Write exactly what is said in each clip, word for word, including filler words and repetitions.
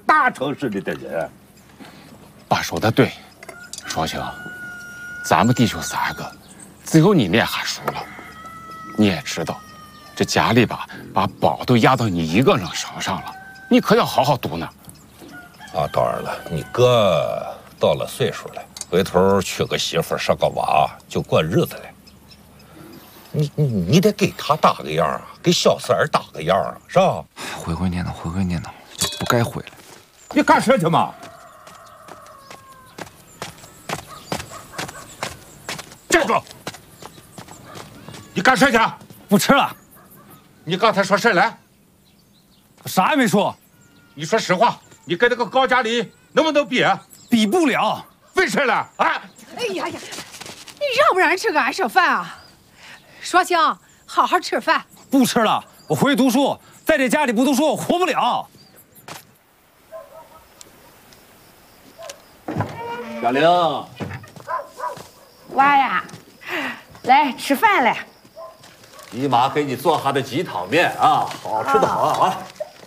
大城市里的人。 爸说的对，双星，咱们弟兄三个，只有你念下书了。你也知道，这家里吧，把宝都压到你一个人身上了，你可要好好读呢。 啊，当然了，你哥到了岁数了，回头娶个媳妇生个娃就过日子了。你你你得给他打个样啊，给小三儿打个样啊，是吧？ 回回念叨，回回念叨，不该回来。 你干什去嘛？站住！你干什去？ 不吃了。 你刚才说谁来？ 啥也没说。 你说实话，你跟那个高家里能不能比？ 比不了。 为谁了？啊！ 哎呀呀，你让不让人吃个安生饭啊？双星，好好吃饭。 不吃了，我回去读书。在这家里不读书，我活不了。 小玲， 娃呀，来吃饭来。 姨妈给你做好的鸡汤面啊，好吃的很啊。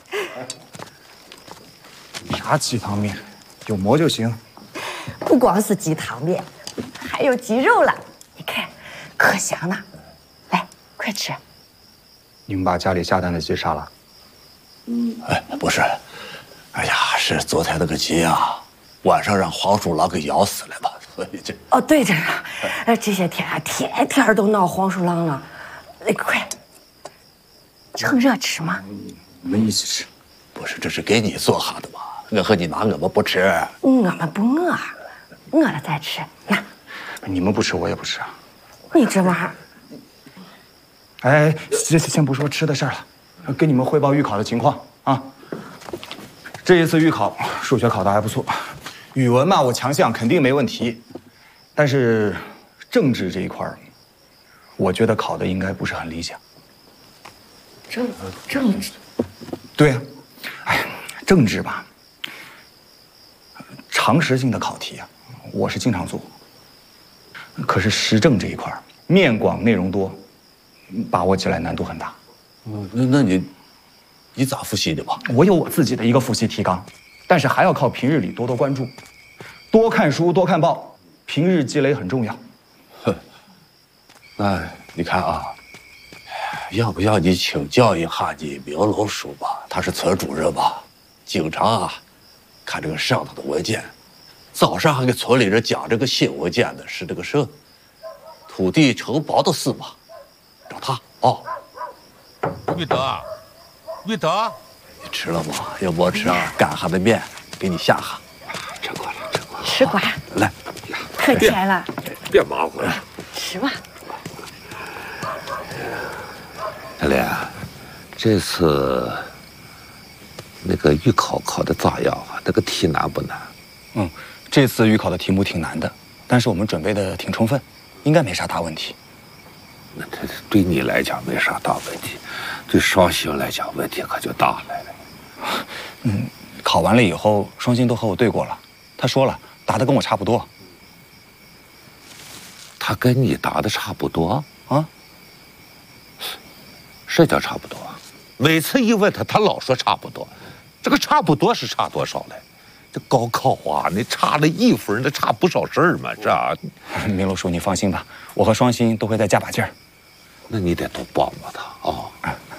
啥鸡汤面？有馍就行。 不光是鸡汤面，还有鸡肉了，你看，可香了。来，快吃。 你们把家里下蛋的鸡杀了？ 嗯，哎，不是，哎呀，是昨天那个鸡啊，晚上让黄鼠狼给咬死了吧？所以这…… 哦，对着呢，呃，这些天啊，天天都闹黄鼠狼了。哎，快，趁热吃嘛。 你们一起吃。 不是，这是给你做好的嘛。我和你妈，我们不吃。 我们不饿，饿了再吃。那你们不吃，我也不吃啊。 你这玩意儿…… 哎，先先不说吃的事儿了，跟你们汇报预考的情况啊。这一次预考，数学考得还不错，语文嘛，我强项肯定没问题，但是政治这一块儿，我觉得考的应该不是很理想。 政政治？ 对呀，哎，政治吧，常识性的考题啊，我是经常做。可是时政这一块儿，面广内容多，把握起来难度很大。 嗯，那那你你咋复习的吧？ 我有我自己的一个复习提纲，但是还要靠平日里多多关注，多看书，多看报，平日积累很重要。 哼，那你看啊，要不要你请教一下你明龙叔吧？他是村主任吧，经常啊看这个上头的文件，早上还给村里人讲这个新文件的是这个什土地承包的事嘛，找他哦。 玉德，玉德， 你吃了吗？要不吃啊，干哈的面给你下下。吃过了，吃过了。 吃过。 来， 可甜了。 别忙活了， 吃吧。 小莲，这次那个预考考的咋样啊？那个题难不难？ 嗯，这次预考的题目挺难的，但是我们准备的挺充分，应该没啥大问题。 那这对你来讲没啥大问题，对双星来讲问题可就大了。 嗯，考完了以后，双星都和我对过了，他说了，答的跟我差不多。 他跟你答的差不多啊？ 什叫差不多？每次一问他，他老说差不多。这个差不多是差多少嘞？这高考啊，你差了一分，那差不少事儿嘛，这。 明楼叔，你放心吧，我和双星都会再加把劲儿。 那你得多帮帮他啊！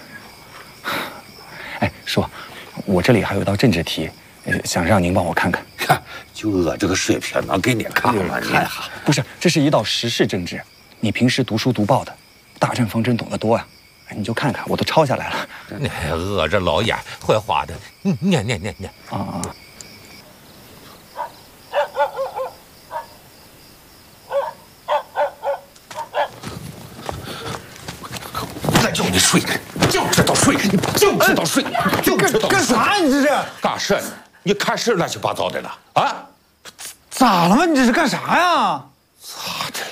哎，叔，我这里还有一道政治题，想让您帮我看看。 看，就我这个水平，能给你看吗？看哈， 不是，这是一道时事政治，你平时读书读报的，大政方针懂得多呀、啊，你就看看，我都抄下来了。 你饿着老眼，会花的，念念念念啊啊！ 就你睡，就知道睡，就知道睡，就知道干啥呀？你这是干什？你看事乱七八糟的了啊？ 咋了嘛？你这是干啥呀？ 咋的？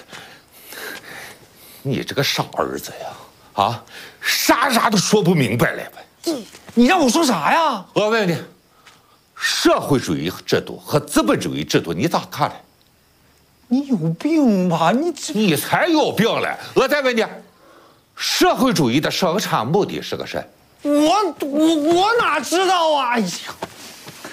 你这个傻儿子呀！啊，啥啥都说不明白了呗？ 你你让我说啥呀？ 我问你，社会主义制度和资本主义制度你咋看嘞？ 你有病吧？你这你才有病嘞！我再问你。社会主义的生产目的是个啥？ 我我我哪知道啊！哎呀！